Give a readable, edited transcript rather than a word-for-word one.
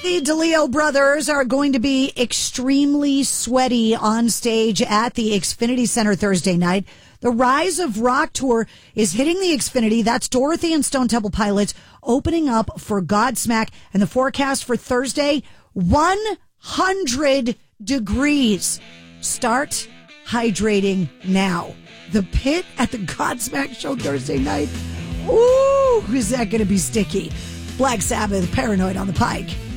The DeLeo brothers are going to be extremely sweaty on stage at the Xfinity Center Thursday night. The Rise of Rock tour is hitting the Xfinity. That's Dorothy and Stone Temple Pilots opening up for Godsmack. And the forecast for Thursday, 100 degrees. Start hydrating now. The pit at the Godsmack show Thursday night. Ooh, is that going to be sticky? Black Sabbath, Paranoid on the Pike.